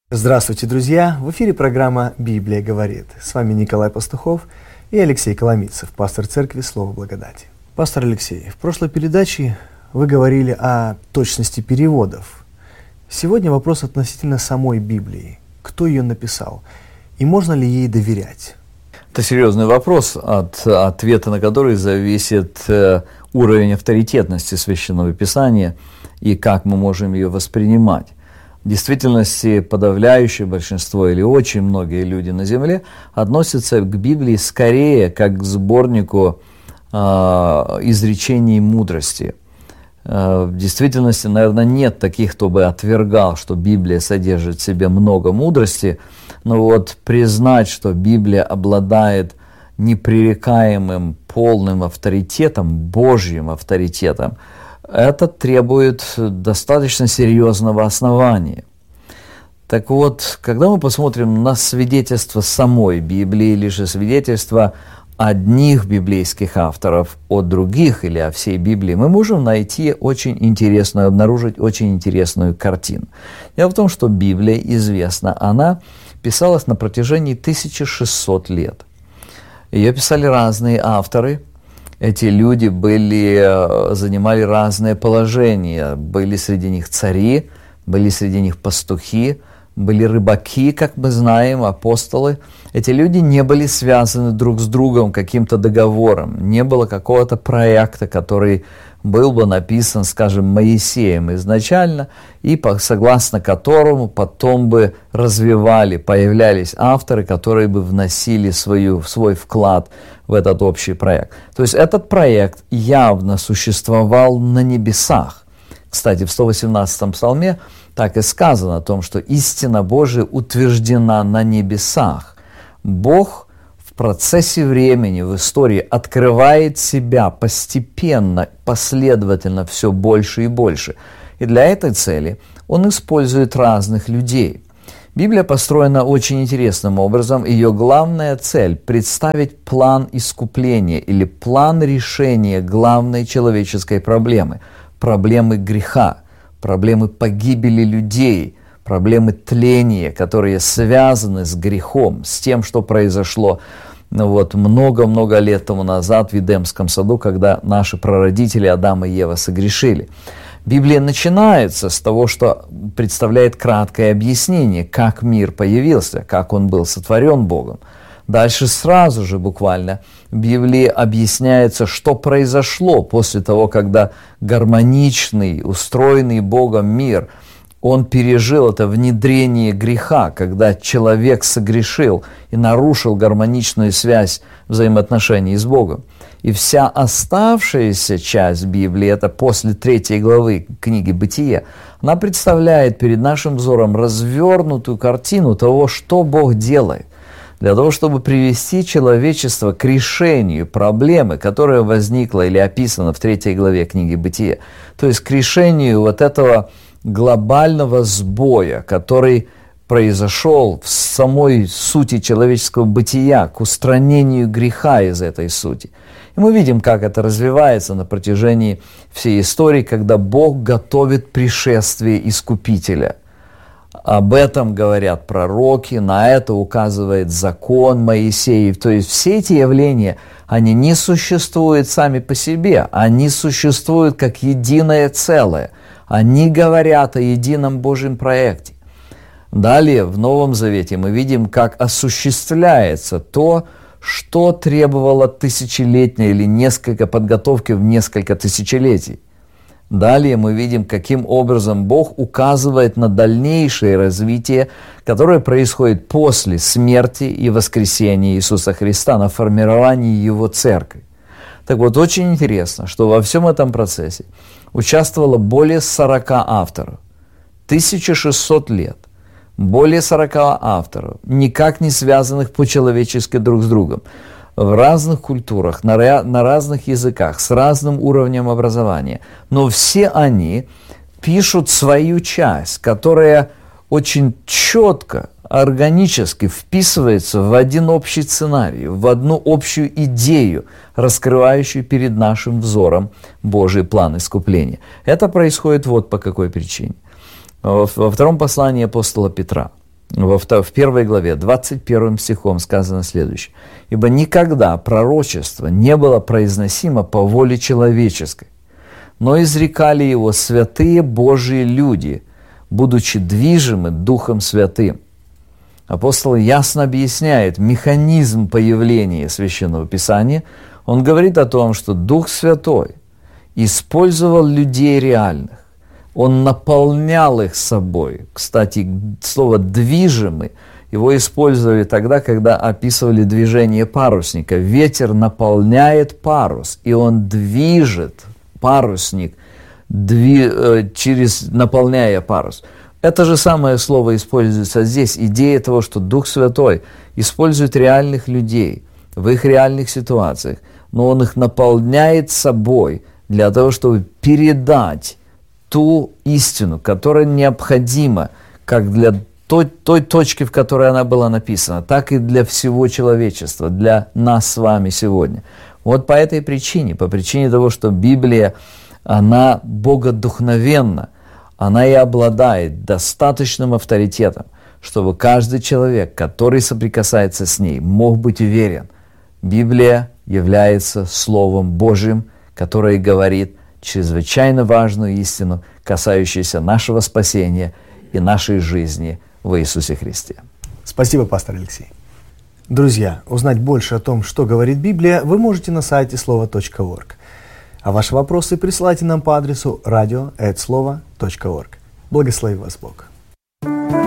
Здравствуйте, друзья! В эфире программа «Библия говорит». С вами Николай Пастухов и Алексей Коломийцев, пастор церкви «Слово благодати». Пастор Алексей, в прошлой передаче вы говорили о точности переводов. Сегодня вопрос относительно самой Библии. Кто ее написал? И можно ли ей доверять? Это серьезный вопрос, от ответа на который зависит уровень авторитетности Священного Писания и как мы можем ее воспринимать. В действительности подавляющее большинство или очень многие люди на Земле относятся к Библии скорее как к сборнику изречений мудрости. В действительности, наверное, нет таких, кто бы отвергал, что Библия содержит в себе много мудрости, но вот признать, что Библия обладает непререкаемым полным авторитетом, Божьим авторитетом, это требует достаточно серьезного основания. Так вот, когда мы посмотрим на свидетельство самой Библии, или же свидетельство одних библейских авторов о других или о всей Библии, мы можем найти обнаружить очень интересную картину. Дело в том, что Библия известна, она писалась на протяжении 1600 лет. Ее писали разные авторы. Эти люди занимали разные положения. Были среди них цари, были среди них пастухи, были рыбаки, как мы знаем, апостолы. Эти люди не были связаны друг с другом каким-то договором. Не было какого-то проекта, который был бы написан, скажем, Моисеем изначально, и согласно которому потом бы появлялись авторы, которые бы вносили свой вклад в этот общий проект. То есть этот проект явно существовал на небесах. Кстати, в 118-м псалме так и сказано о том, что истина Божия утверждена на небесах. Бог в процессе времени, в истории открывает себя постепенно, последовательно, все больше и больше. И для этой цели Он использует разных людей. Библия построена очень интересным образом. Ее главная цель – представить план искупления или план решения главной человеческой проблемы греха, проблемы погибели людей, проблемы тления, которые связаны с грехом, с тем, что произошло много-много лет тому назад в Эдемском саду, когда наши прародители Адам и Ева согрешили. Библия начинается с того, что представляет краткое объяснение, как мир появился, как он был сотворен Богом. Дальше сразу же буквально в Библии объясняется, что произошло после того, когда гармоничный, устроенный Богом мир, он пережил это внедрение греха, когда человек согрешил и нарушил гармоничную связь взаимоотношений с Богом. И вся оставшаяся часть Библии, это после 3 главы книги «Бытие», она представляет перед нашим взором развернутую картину того, что Бог делает, для того, чтобы привести человечество к решению проблемы, которая возникла или описана в 3 главе книги «Бытие», то есть к решению вот этого глобального сбоя, который произошел в самой сути человеческого бытия, к устранению греха из этой сути. И мы видим, как это развивается на протяжении всей истории, когда Бог готовит пришествие Искупителя. Об этом говорят пророки, на это указывает закон Моисеев. То есть все эти явления, они не существуют сами по себе, они существуют как единое целое. Они говорят о едином Божьем проекте. Далее, в Новом Завете мы видим, как осуществляется то, что требовало тысячелетней или подготовки в несколько тысячелетий. Далее мы видим, каким образом Бог указывает на дальнейшее развитие, которое происходит после смерти и воскресения Иисуса Христа, на формировании Его Церкви. Так вот, очень интересно, что во всем этом процессе участвовало более 40 авторов, 1600 лет, более 40 авторов, никак не связанных по-человечески друг с другом, в разных культурах, на разных языках, с разным уровнем образования. Но все они пишут свою часть, которая очень четко, органически вписывается в один общий сценарий, в одну общую идею, раскрывающую перед нашим взором Божий план искупления. Это происходит вот по какой причине. Во втором послании апостола Петра, в 1 главе, 21 стихом сказано следующее. «Ибо никогда пророчество не было произносимо по воле человеческой, но изрекали его святые Божьи люди, будучи движимы Духом Святым». Апостол ясно объясняет механизм появления Священного Писания. Он говорит о том, что Дух Святой использовал людей реальных. Он наполнял их собой. Кстати, слово «движимый» его использовали тогда, когда описывали движение парусника. Ветер наполняет парус, и он движет парусник, наполняя парус. Это же самое слово используется здесь. Идея того, что Дух Святой использует реальных людей в их реальных ситуациях, но Он их наполняет собой для того, чтобы передать ту истину, которая необходима как для той точки, в которой она была написана, так и для всего человечества, для нас с вами сегодня. Вот по этой причине, по причине того, что Библия, она богодухновенна, она и обладает достаточным авторитетом, чтобы каждый человек, который соприкасается с ней, мог быть уверен, Библия является Словом Божьим, которое говорит чрезвычайно важную истину, касающуюся нашего спасения и нашей жизни в Иисусе Христе. Спасибо, пастор Алексей. Друзья, узнать больше о том, что говорит Библия, вы можете на сайте слово.орг. А ваши вопросы присылайте нам по адресу radio@slovo.org. Благослови вас Бог.